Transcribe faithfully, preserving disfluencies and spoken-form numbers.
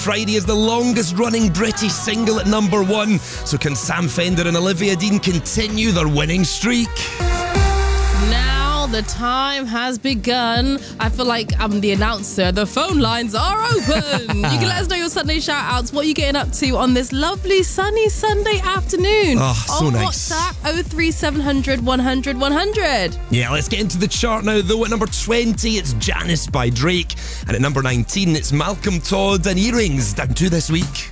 Friday is the longest running British single at number one. So can Sam Fender and Olivia Dean continue their winning streak? Now the time has begun. I feel like I'm the announcer. The phone lines are open. You can let us know your Sunday shout-outs. What are you getting up to on this lovely sunny Sunday afternoon? Oh, so on nice. WhatsApp oh three seven hundred one hundred one hundred. Yeah, let's get into the chart now, though. At number twenty, it's Janice by Drake. And at number nineteen, it's Malcolm Todd and Earrings. Down to this week.